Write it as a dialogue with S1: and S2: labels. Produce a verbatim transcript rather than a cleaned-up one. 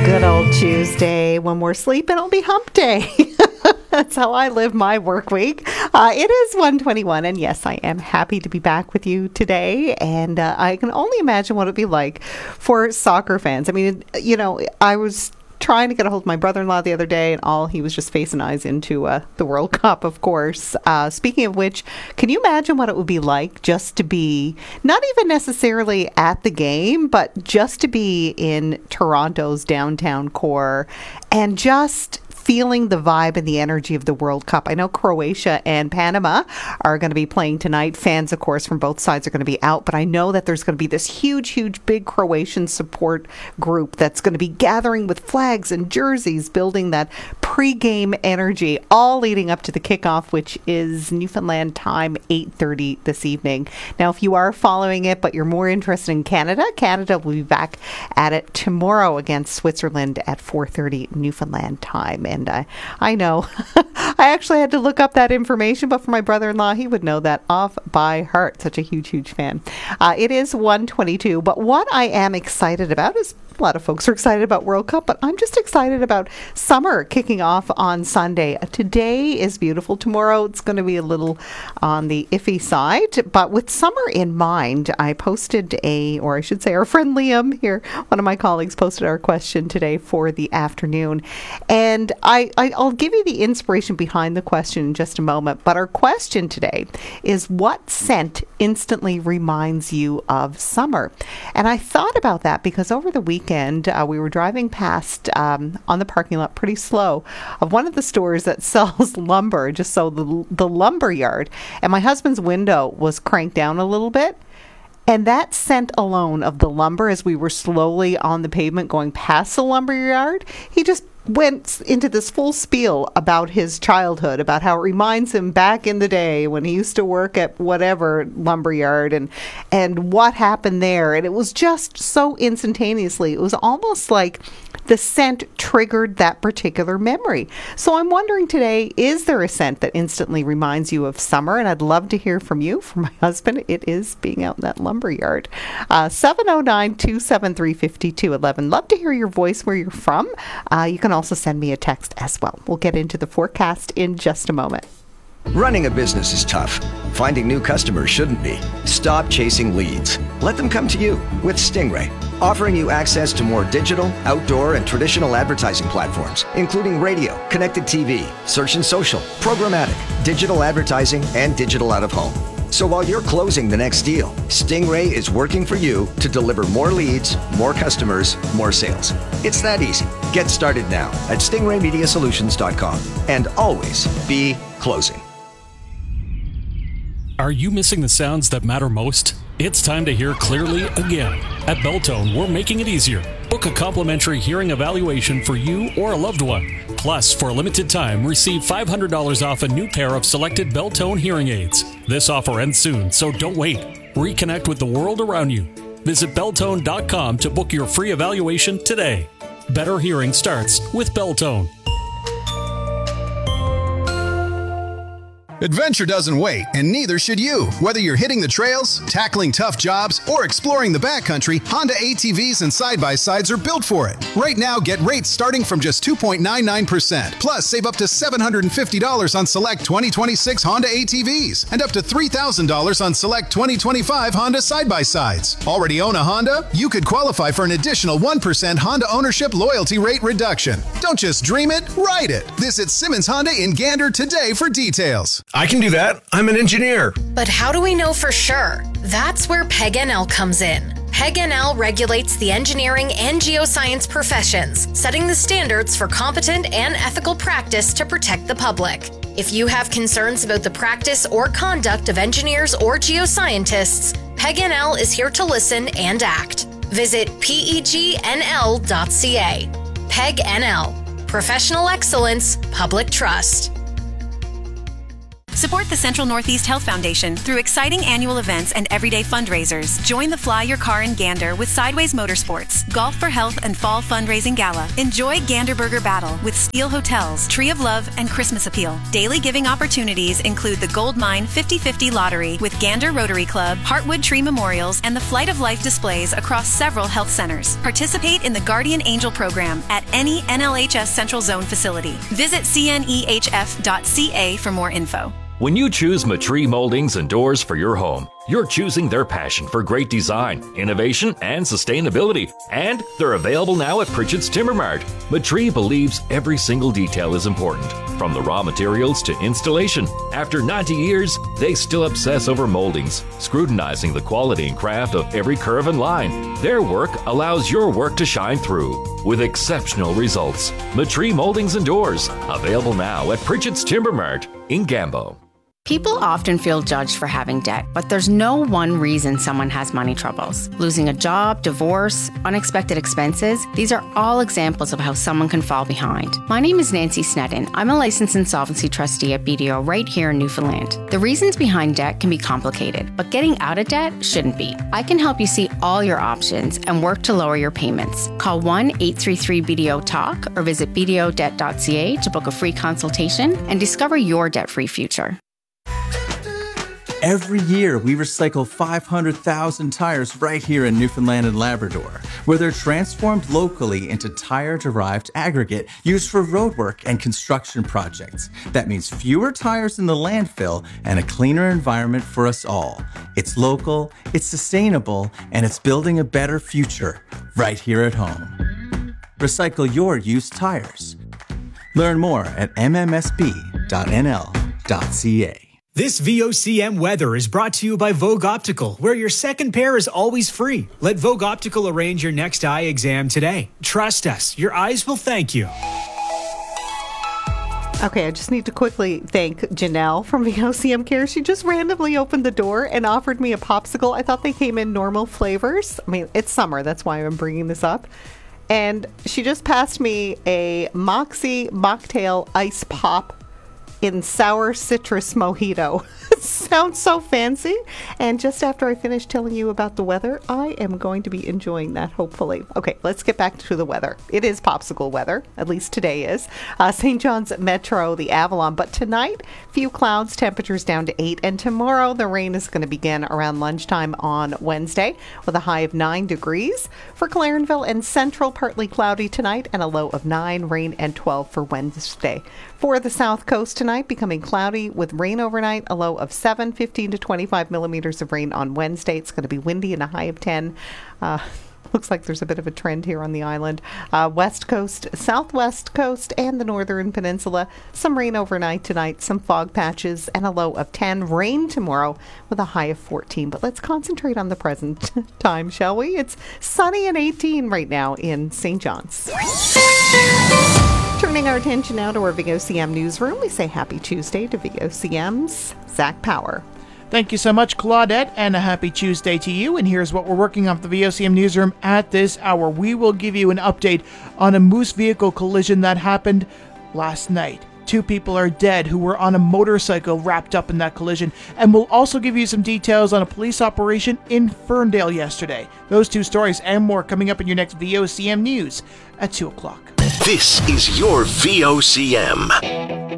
S1: Good old Tuesday. One more sleep and it'll be hump day. That's how I live my work week. Uh, it is one twenty-one, and yes, I am happy to be back with you today. And uh, I can only imagine what it'd be like for soccer fans. I mean, you know, I was trying to get a hold of my brother-in-law the other day, and all he was just facing eyes into uh, the World Cup, of course. Uh, speaking of which, can you imagine what it would be like just to be, not even necessarily at the game, but just to be in Toronto's downtown core and just feeling the vibe and the energy of the World Cup. I know Croatia and Panama are going to be playing tonight. Fans, of course, from both sides are going to be out, but I know that there's going to be this huge, huge, big Croatian support group that's going to be gathering with flags and jerseys, building that pre-game energy, all leading up to the kickoff, which is Newfoundland time, eight thirty this evening. Now, if you are following it, but you're more interested in Canada, Canada will be back at it tomorrow against Switzerland at four thirty Newfoundland time. And I, I know I actually had to look up that information, but for my brother-in-law, he would know that off by heart. Such a huge, huge fan. Uh, it is one twenty-two, but what I am excited about is a lot of folks are excited about World Cup, but I'm just excited about summer kicking off on Sunday. Today is beautiful. Tomorrow it's going to be a little on the iffy side, but with summer in mind, I posted a, or I should say our friend Liam here, one of my colleagues posted our question today for the afternoon. And I, I, I'll give you the inspiration behind the question in just a moment, but our question today is, what scent instantly reminds you of summer? And I thought about that because over the weekend, Weekend, uh, we were driving past um, on the parking lot pretty slow of one of the stores that sells lumber, just so the, the lumber yard. And my husband's window was cranked down a little bit. And that scent alone of the lumber as we were slowly on the pavement going past the lumber yard, he just went into this full spiel about his childhood, about how it reminds him back in the day when he used to work at whatever lumberyard and and what happened there. And it was just so instantaneously. It was almost like the scent triggered that particular memory. So I'm wondering today, is there a scent that instantly reminds you of summer? And I'd love to hear from you. For my husband, it is being out in that lumberyard. Uh, seven oh nine, two seven three, five two one one. Love to hear your voice where you're from. Uh, you can also send me a text as well. We'll get into the forecast in just a moment.
S2: Running a business is tough. Finding new customers shouldn't be. Stop chasing leads. Let them come to you with Stingray, offering you access to more digital, outdoor, and traditional advertising platforms, including radio, connected T V, search and social, programmatic, digital advertising, and digital out-of-home. So while you're closing the next deal, Stingray is working for you to deliver more leads, more customers, more sales. It's that easy. Get started now at stingray media solutions dot com and always be closing.
S3: Are you missing the sounds that matter most? It's time to hear clearly again. At Beltone, we're making it easier. Book a complimentary hearing evaluation for you or a loved one. Plus, for a limited time, receive five hundred dollars off a new pair of selected Beltone hearing aids. This offer ends soon, so don't wait. Reconnect with the world around you. Visit beltone dot com to book your free evaluation today. Better hearing starts with Beltone.
S4: Adventure doesn't wait, and neither should you. Whether you're hitting the trails, tackling tough jobs, or exploring the backcountry, Honda A T Vs and side-by-sides are built for it. Right now, get rates starting from just two point nine nine percent. Plus, save up to seven hundred fifty dollars on select twenty twenty-six Honda A T Vs and up to three thousand dollars on select twenty twenty-five Honda side-by-sides. Already own a Honda? You could qualify for an additional one percent Honda ownership loyalty rate reduction. Don't just dream it, ride it. Visit Simmons Honda in Gander today for details.
S5: I can do that. I'm an engineer.
S6: But how do we know for sure? That's where P E G N L comes in. P E G N L regulates the engineering and geoscience professions, setting the standards for competent and ethical practice to protect the public. If you have concerns about the practice or conduct of engineers or geoscientists, P E G N L is here to listen and act. Visit P E G N L dot C A. P E G N L. Professional excellence, public trust.
S7: Support the Central Northeast Health Foundation through exciting annual events and everyday fundraisers. Join the Fly Your Car in Gander with Sideways Motorsports, Golf for Health and Fall Fundraising Gala. Enjoy Ganderburger Battle with Steel Hotels, Tree of Love, and Christmas Appeal. Daily giving opportunities include the Gold Mine fifty fifty Lottery with Gander Rotary Club, Heartwood Tree Memorials, and the Flight of Life displays across several health centers. Participate in the Guardian Angel program at any N L H S Central Zone facility. Visit C N E H F dot C A for more info.
S8: When you choose Matree Moldings and Doors for your home, you're choosing their passion for great design, innovation, and sustainability. And they're available now at Pritchett's Timber Mart. Matree believes every single detail is important, from the raw materials to installation. After ninety years, they still obsess over moldings, scrutinizing the quality and craft of every curve and line. Their work allows your work to shine through with exceptional results. Matree Moldings and Doors, available now at Pritchett's Timber Mart in Gambo.
S9: People often feel judged for having debt, but there's no one reason someone has money troubles. Losing a job, divorce, unexpected expenses, these are all examples of how someone can fall behind. My name is Nancy Sneddon. I'm a licensed insolvency trustee at B D O right here in Newfoundland. The reasons behind debt can be complicated, but getting out of debt shouldn't be. I can help you see all your options and work to lower your payments. Call one eight three three B D O talk or visit b d o debt dot c a to book a free consultation and discover your debt-free future.
S10: Every year, we recycle five hundred thousand tires right here in Newfoundland and Labrador, where they're transformed locally into tire-derived aggregate used for roadwork and construction projects. That means fewer tires in the landfill and a cleaner environment for us all. It's local, it's sustainable, and it's building a better future right here at home. Recycle your used tires. Learn more at m m s b dot n l dot c a.
S11: This V O C M weather is brought to you by Vogue Optical, where your second pair is always free. Let Vogue Optical arrange your next eye exam today. Trust us, your eyes will thank you.
S1: Okay, I just need to quickly thank Janelle from V O C M Care. She just randomly opened the door and offered me a popsicle. I thought they came in normal flavors. I mean, it's summer. That's why I'm bringing this up. And she just passed me a Moxie Mocktail Ice Pop in sour citrus mojito. Sounds so fancy. And just after I finish telling you about the weather, I am going to be enjoying that, hopefully. Okay, let's get back to the weather. It is popsicle weather, at least today is. Uh, Saint John's Metro, the Avalon. But tonight, few clouds, temperatures down to eight. And tomorrow, the rain is going to begin around lunchtime on Wednesday with a high of nine degrees. For Clarenville and Central, partly cloudy tonight and a low of nine, rain and twelve for Wednesday. For the South Coast tonight, becoming cloudy with rain overnight, a low of seven, fifteen to twenty-five millimeters of rain on Wednesday. It's going to be windy and a high of ten. Uh, looks like there's a bit of a trend here on the island. Uh, West Coast, Southwest Coast, and the Northern Peninsula. Some rain overnight tonight, some fog patches, and a low of ten. Rain tomorrow with a high of fourteen. But let's concentrate on the present time, shall we? It's sunny and eighteen right now in Saint John's. Turning our attention now to our V O C M newsroom, we say happy Tuesday to V O C M's Zach Power.
S12: Thank you so much, Claudette, and a happy Tuesday to you. And here's what we're working on for the V O C M newsroom at this hour. We will give you an update on a Moose vehicle collision that happened last night. Two people are dead who were on a motorcycle wrapped up in that collision. And we'll also give you some details on a police operation in Ferndale yesterday. Those two stories and more coming up in your next V O C M News at two o'clock.
S13: This is your V O C M.